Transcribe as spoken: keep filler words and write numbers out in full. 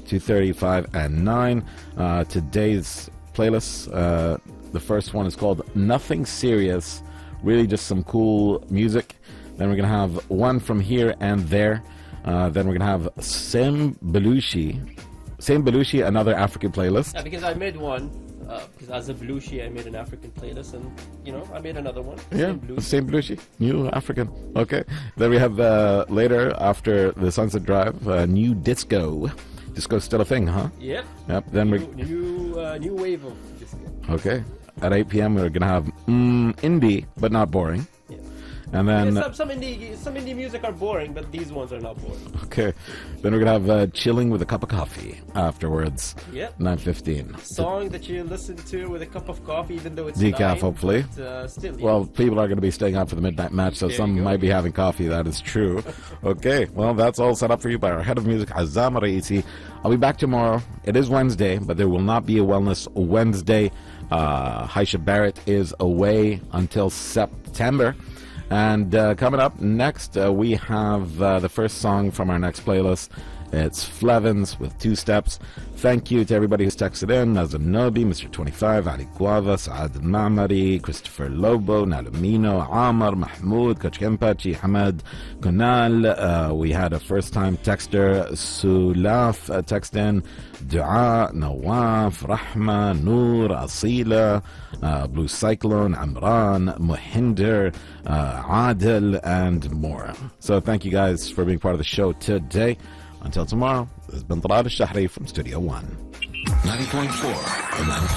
two thirty, five, and nine. Uh, today's playlist, uh, the first one is called Nothing Serious. Really just some cool music. Then we're going to have one from Here and There. Uh, then we're going to have Sem Belushi. Sem Belushi, another African playlist. Yeah, because I made one. Uh, because as a Belushi, I made an African playlist, and you know, I made another one. Yeah, Same Belushi. Same Belushi, new African. Okay. Then we have uh, later after the Sunset Drive, uh, new disco. Disco's still a thing, huh? Yep. Yep. Then new, we new, uh, new wave of disco. okay. At eight p.m. we're gonna have mm, indie, but not boring. Yeah. And then yeah, some, some indie some indie music are boring, but these ones are not boring. okay. Then we're gonna have uh, chilling with a cup of coffee afterwards. Yep. nine fifteen. Song that you listen to with a cup of coffee, even though it's Decaf, nine, hopefully. But, uh, still, yeah. Well, people are going to be staying up for the midnight match, so There some you go. might be having coffee. That is true. Okay, well, that's all set up for you by our head of music, Azam Raisi. I'll be back tomorrow. It is Wednesday, but there will not be a Wellness Wednesday. Uh, Haisha Barrett is away until September. And uh, coming up next, uh, we have uh, the first song from our next playlist. It's Flevins with Two Steps. Thank you to everybody who's texted in. Nazim Nobi, Mister twenty-five, Ali Guava, Saad Al-Ma'mari, Christopher Lobo, Nalumino, Amar, Mahmoud, Coach Kempachi, Hamad, Kunal. Uh, we had a first-time texter, Sulaf, uh, text in, Dua, Nawaf, Rahma, Noor, Asila, uh, Blue Cyclone, Amran, Muhinder, uh, Adil, and more. So thank you guys for being part of the show today. Until tomorrow, this has been Talal Al-Shahri from Studio One. ninety point four.